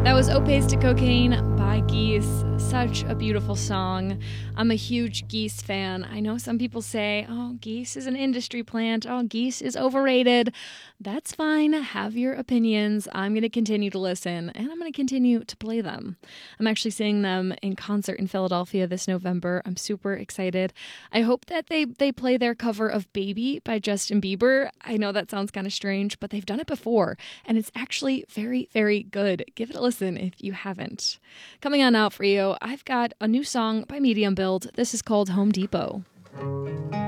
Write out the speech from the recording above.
That was Opes to Cocaine by Geese. Such a beautiful song. I'm a huge Geese fan. I know some people say, oh, Geese is an industry plant. Oh, Geese is overrated. That's fine. Have your opinions. I'm going to continue to listen, and I'm going to continue to play them. I'm actually seeing them in concert in Philadelphia this November. I'm super excited. I hope that they play their cover of Baby by Justin Bieber. I know that sounds kind of strange, but they've done it before, and it's actually very, very good. Give it a listen if you haven't. Coming on out for you, I've got a new song by Medium Build. This is called Home Depot.